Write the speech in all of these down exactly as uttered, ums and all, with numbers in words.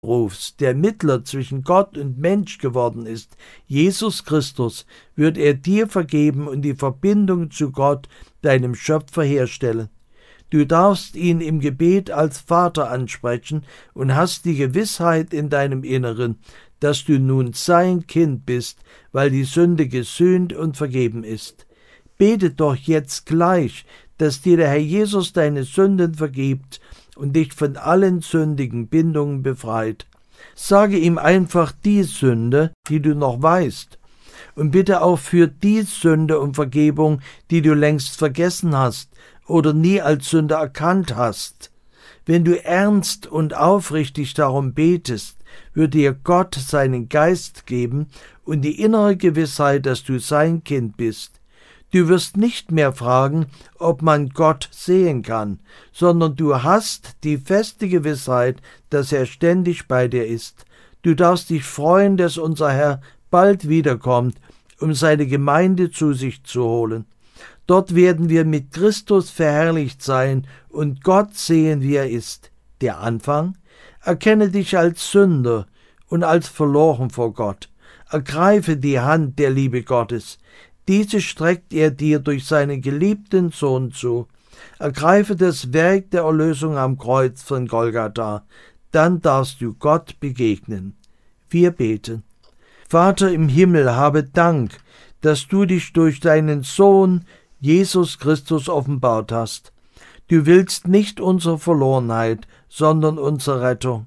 rufst, der Mittler zwischen Gott und Mensch geworden ist, Jesus Christus, wird er dir vergeben und die Verbindung zu Gott, deinem Schöpfer, herstellen. Du darfst ihn im Gebet als Vater ansprechen und hast die Gewissheit in deinem Inneren, dass du nun sein Kind bist, weil die Sünde gesühnt und vergeben ist. Bete doch jetzt gleich, dass dir der Herr Jesus deine Sünden vergibt und dich von allen sündigen Bindungen befreit. Sage ihm einfach die Sünde, die du noch weißt, und bitte auch für die Sünde um Vergebung, die du längst vergessen hast oder nie als Sünde erkannt hast. Wenn du ernst und aufrichtig darum betest, wird dir Gott seinen Geist geben und die innere Gewissheit, dass du sein Kind bist. Du wirst nicht mehr fragen, ob man Gott sehen kann, sondern du hast die feste Gewissheit, dass er ständig bei dir ist. Du darfst dich freuen, dass unser Herr bald wiederkommt, um seine Gemeinde zu sich zu holen. Dort werden wir mit Christus verherrlicht sein und Gott sehen, wie er ist. Der Anfang? Erkenne dich als Sünder und als verloren vor Gott. Ergreife die Hand der Liebe Gottes. Diese streckt er dir durch seinen geliebten Sohn zu. Ergreife das Werk der Erlösung am Kreuz von Golgatha. Dann darfst du Gott begegnen. Wir beten. Vater im Himmel, habe Dank, dass du dich durch deinen Sohn Jesus Christus offenbart hast. Du willst nicht unsere Verlorenheit, sondern unsere Rettung.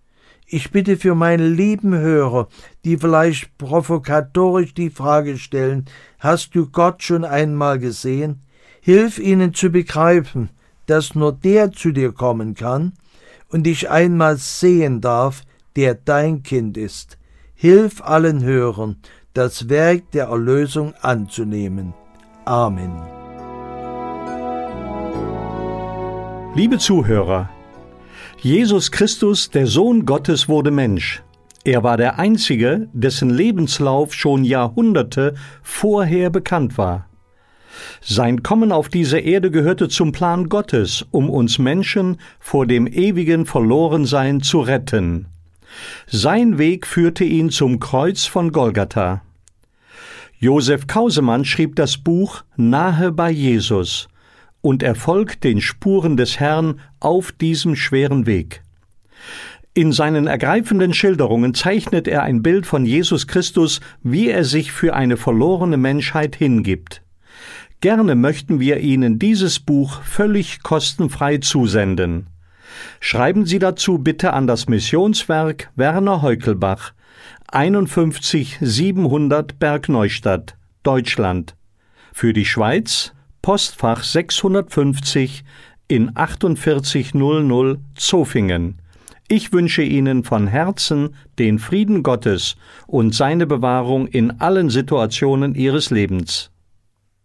Ich bitte für meine lieben Hörer, die vielleicht provokatorisch die Frage stellen, hast du Gott schon einmal gesehen? Hilf ihnen zu begreifen, dass nur der zu dir kommen kann und dich einmal sehen darf, der dein Kind ist. Hilf allen Hörern, das Werk der Erlösung anzunehmen. Amen. Liebe Zuhörer, Jesus Christus, der Sohn Gottes, wurde Mensch. Er war der Einzige, dessen Lebenslauf schon Jahrhunderte vorher bekannt war. Sein Kommen auf diese Erde gehörte zum Plan Gottes, um uns Menschen vor dem ewigen Verlorensein zu retten. Sein Weg führte ihn zum Kreuz von Golgatha. Josef Kausemann schrieb das Buch Nahe bei Jesus und er folgt den Spuren des Herrn auf diesem schweren Weg. In seinen ergreifenden Schilderungen zeichnet er ein Bild von Jesus Christus, wie er sich für eine verlorene Menschheit hingibt. Gerne möchten wir Ihnen dieses Buch völlig kostenfrei zusenden. Schreiben Sie dazu bitte an das Missionswerk Werner Heukelbach, einundfünfzig siebenhundert Bergneustadt, Deutschland. Für die Schweiz Postfach sechshundertfünfzig in achtundvierzig null null Zofingen. Ich wünsche Ihnen von Herzen den Frieden Gottes und seine Bewahrung in allen Situationen Ihres Lebens.